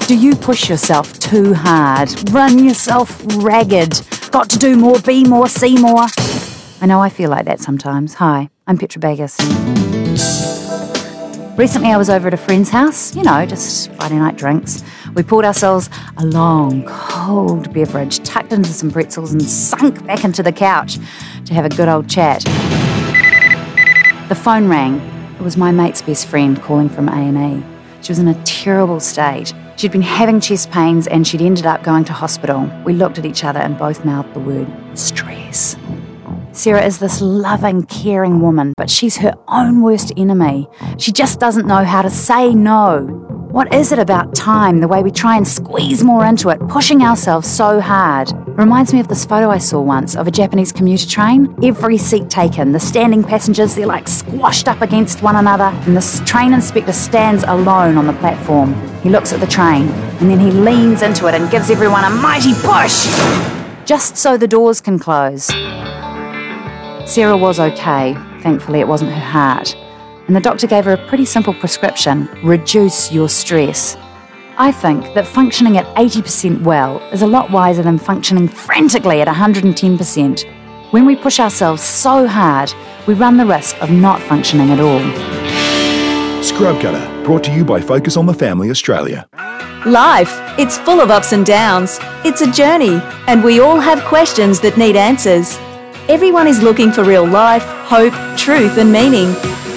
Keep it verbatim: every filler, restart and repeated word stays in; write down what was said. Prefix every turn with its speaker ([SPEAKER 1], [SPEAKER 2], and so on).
[SPEAKER 1] Do you push yourself too hard? Run yourself ragged? Got to do more, be more, see more? I know I feel like that sometimes. Hi, I'm Petra Bagus. Recently I was over at a friend's house, you know, just Friday night drinks. We poured ourselves a long, cold beverage, tucked into some pretzels and sunk back into the couch to have a good old chat. The phone rang. It was my mate's best friend calling from A and E. She was in a terrible state. She'd been having chest pains and she'd ended up going to hospital. We looked at each other and both mouthed the word stress. Sarah is this loving, caring woman, but she's her own worst enemy. She just doesn't know how to say no. What is it about time, the way we try and squeeze more into it, pushing ourselves so hard? It reminds me of this photo I saw once of a Japanese commuter train. Every seat taken, the standing passengers, they're like squashed up against one another, and the train inspector stands alone on the platform. He looks at the train, and then he leans into it and gives everyone a mighty push, just so the doors can close. Sarah was okay. Thankfully, it wasn't her heart. And the doctor gave her a pretty simple prescription: reduce your stress. I think that functioning at eighty percent well is a lot wiser than functioning frantically at one hundred ten percent. When we push ourselves so hard, we run the risk of not functioning at all.
[SPEAKER 2] Scrub Cutter, brought to you by Focus on the Family Australia.
[SPEAKER 3] Life, it's full of ups and downs. It's a journey, and we all have questions that need answers. Everyone is looking for real life, hope, truth and meaning.